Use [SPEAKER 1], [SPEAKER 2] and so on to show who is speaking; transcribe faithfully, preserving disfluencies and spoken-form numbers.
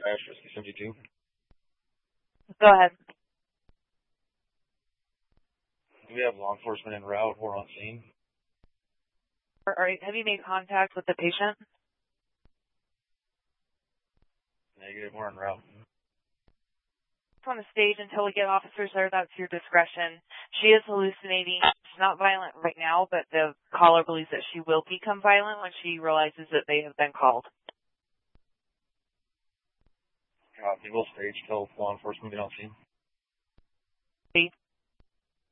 [SPEAKER 1] Asterisk seventy-two.
[SPEAKER 2] Go ahead.
[SPEAKER 1] Do we have law enforcement en route or on scene?
[SPEAKER 2] Are, are, have you made contact with the patient?
[SPEAKER 1] Negative, we're en route.
[SPEAKER 2] On the stage until we get officers there, that's your discretion. She is hallucinating. She's not violent right now, but the caller believes that she will become violent when she realizes that they have been called.
[SPEAKER 1] Copy. We'll stage till law enforcement get on scene.
[SPEAKER 2] See?